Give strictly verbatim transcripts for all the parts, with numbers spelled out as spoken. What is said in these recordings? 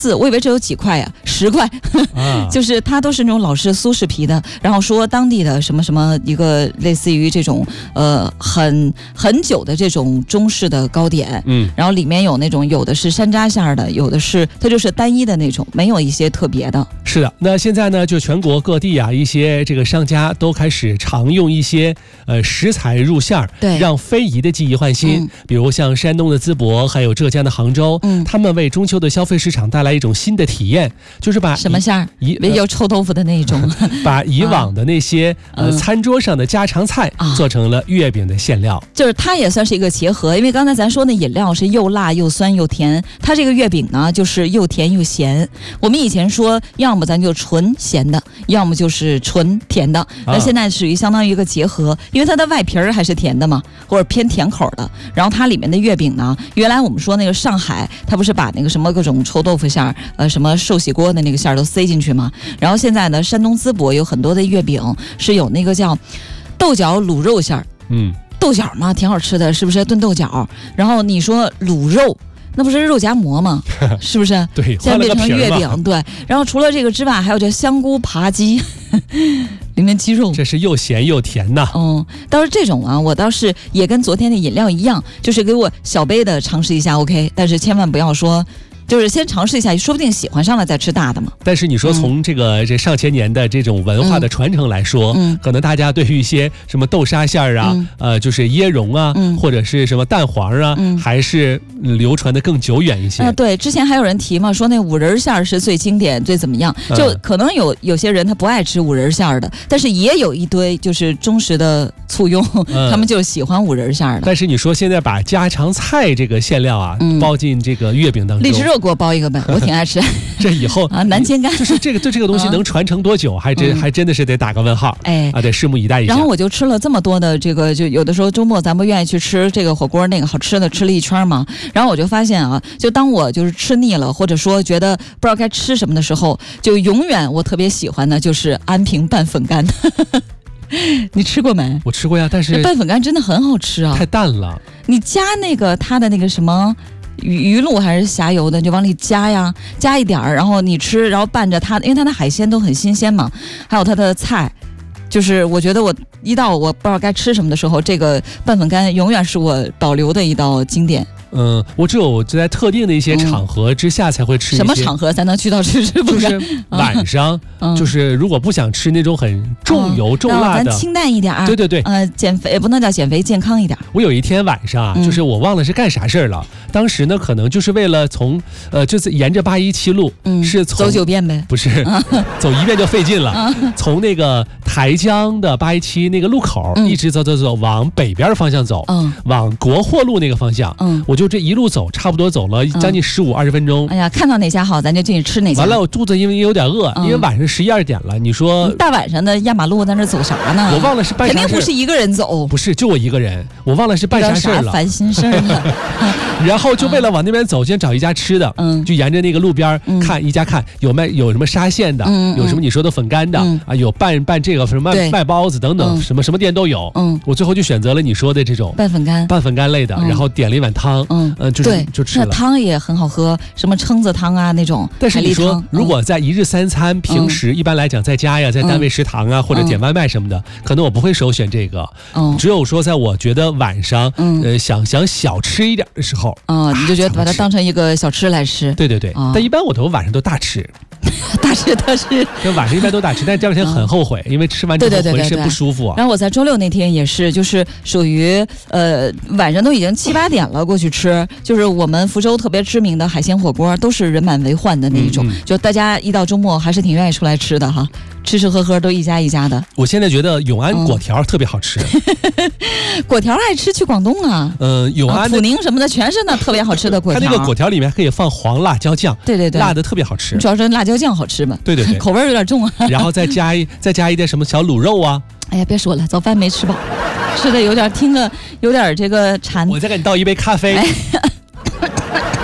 四，我以为这有几块呀、啊，十块，啊、就是它都是那种老式苏式皮的，然后说当地的什么什么一个类似于这种呃很很久的这种中式的糕点，嗯，然后里面有那种有的是山楂馅的，有的是它就是单一的那种，没有一些特别的。 是的，那现在呢，就全国各地啊，一些这个商家都开始常用一些呃食材入馅儿， 对， 让非遗的记忆换新。嗯、比如像山东的淄博，还有浙江的杭州，嗯，他们为中秋的消费市场带来一种新的体验，就是把什么馅儿？有臭豆腐的那种， 把以往的那些、啊、呃餐桌上的家常菜、啊、做成了月饼的馅料， 就是它也算是一个结合。因为刚才咱说那饮料是又辣又酸又甜，它这个月饼呢就是又甜又咸。我们以前说，要么咱就纯咸的，要么就是纯甜的，那、啊、现在属于相当于一个结合，因为它的外皮儿还是甜的嘛，或者偏甜口的。然后它里面的月饼呢，原来我们说那个上海，它不是把那个什么各种臭豆腐馅儿，呃，什么寿喜锅的那个馅儿都塞进去嘛。然后现在呢，山东淄博有很多的月饼是有那个叫豆角卤肉馅儿，嗯，豆角嘛，挺好吃的，是不是？炖豆角。然后你说卤肉，那不是肉夹馍吗？是不是？ 对， 现在变成月饼。对。然后除了这个之外，还有这香菇扒鸡，里面鸡肉， 这是又咸又甜呐。 嗯，倒是这种啊，我倒是也跟昨天的饮料一样，就是给我小杯的尝试一下 ，OK， 但是千万不要说。就是先尝试一下，说不定喜欢上了再吃大的嘛。 但是你说从这个、嗯、这上千年的这种文化的传承来说，嗯、可能大家对于一些什么豆沙馅儿啊、嗯，呃，就是椰蓉啊、嗯，或者是什么蛋黄啊，嗯、还是流传的更久远一些。 啊，对，之前还有人提嘛，说那五仁馅儿是最经典、最怎么样？就可能有有些人他不爱吃五仁馅儿的，但是也有一堆就是忠实的簇拥，嗯、他们就喜欢五仁馅儿的。 但是你说现在把家常菜这个馅料啊、嗯、包进这个月饼当中， 荔枝肉给我包一个呗，我挺爱吃。 这以后啊，南煎干就是这个对这个东西能传承多久，还真、嗯、还真的是得打个问号。哎啊，得拭目以待一下。 然后我就吃了这么多的这个，就有的时候周末咱不愿意去吃这个火锅，那个好吃的吃了一圈嘛。然后我就发现啊，就当我就是吃腻了，或者说觉得不知道该吃什么的时候，就永远我特别喜欢的就是安平拌粉干。你吃过没？ 我吃过呀，但是拌粉干真的很好吃啊， 太淡了。 你加那个它的那个什么。鱼鱼露还是虾油的，就往里加呀，加一点儿，然后你吃，然后拌着它，因为它的海鲜都很新鲜嘛，还有它的菜，就是我觉得我一到我不知道该吃什么的时候，这个拌粉干永远是我保留的一道经典。 嗯，我只有在特定的一些场合之下才会吃一些、嗯。什么场合才能去到吃吃不干？ 就是晚上、嗯，就是如果不想吃那种很重油、嗯、重辣的， 咱清淡一点。 对对对， 呃，减肥不能叫减肥，健康一点。 我有一天晚上啊，就是我忘了是干啥事儿了、嗯，当时呢可能就是为了从呃，就是沿着八一七路，嗯，是从走九遍呗？ 不是，啊、走一遍就费劲了。啊、从那个台江的八一七那个路口、嗯、一直走走走往北边的方向走，嗯，往国货路那个方向，嗯，我就这一路走，差不多走了将近十五二十分钟。 哎呀，看到哪家好，咱就进去吃哪家。 完了，我肚子因为有点饿、嗯，因为晚上十一二点了。你说大晚上的压马路在那走啥呢？ 我忘了是办啥事， 肯定不是一个人走， 不是就我一个人，我忘了是办啥事了。 啥烦心事呢？ 然后就为了往那边走，先找一家吃的，嗯，就沿着那个路边、嗯、看一家看有卖有什么沙县的，嗯、有什么你说的粉干的、嗯、啊，有拌拌这个什么卖包子等等，嗯、什么什么店都有。嗯，我最后就选择了你说的这种拌粉干、 拌粉干类的，嗯、然后点了一碗汤，嗯，呃、就是对就吃了。 那汤也很好喝，什么蛏子汤啊那种。 但是你说，如果在一日三餐，嗯、平时一般来讲在家呀，在单位食堂啊，嗯、或者点外卖什么的，嗯、可能我不会首选这个。嗯，只有说在我觉得晚上，嗯、呃，想想小吃一点的时候， 嗯，你就觉得把它当成一个小吃来吃。 对对对，嗯、但一般我都晚上都大吃。 大吃特吃， 就晚上一般都大吃，但第二天很后悔，嗯、因为吃完之后浑身不舒服、啊。 然后我在周六那天也是，就是属于呃晚上都已经七八点了，过去吃，就是我们福州特别知名的海鲜火锅，都是人满为患的那一种，嗯嗯就大家一到周末还是挺愿意出来吃的哈，吃吃喝喝都一家一家的。 我现在觉得永安果条特别好吃， 嗯、果条爱吃去广东啊， 嗯、呃，永安、 普宁什么的全是那特别好吃的果条。 它那个果条里面可以放黄辣椒酱， 对对对， 辣的特别好吃， 主要是辣椒酱好吃嘛。 对对对， 口味有点重啊。 然后再加一再加一点什么小卤肉啊。 哎呀，别说了，早饭没吃饱，吃的有点听着有点这个馋。 我再给你倒一杯咖啡。哎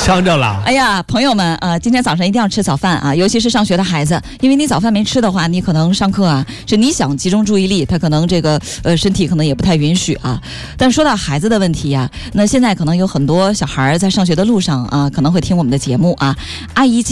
呛着了。 哎呀，朋友们啊、呃，今天早上一定要吃早饭啊，尤其是上学的孩子，因为你早饭没吃的话，你可能上课啊，是你想集中注意力，他可能这个呃身体可能也不太允许啊。但说到孩子的问题呀、啊，那现在可能有很多小孩在上学的路上啊，可能会听我们的节目啊，阿姨。